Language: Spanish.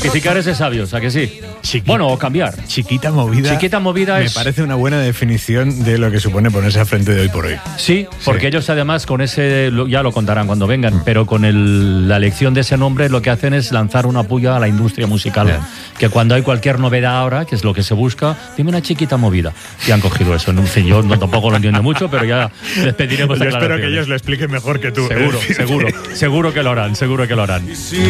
Rectificar es de sabios, ¿a que sí? Bueno, o cambiar. Chiquita movida. Chiquita movida me es... parece una buena definición de lo que supone ponerse al frente de Hoy por Hoy. Sí, porque ellos además con ese, ya lo contarán cuando vengan, pero con la elección de ese nombre lo que hacen es lanzar una puya a la industria musical. Que cuando hay cualquier novedad ahora, que es lo que se busca, dime una chiquita movida. Y han cogido eso. En fin, yo tampoco lo entiendo mucho, pero ya les pediremos Yo espero aclaraciones. que ellos lo expliquen mejor que tú. Seguro que lo harán, seguro que lo harán.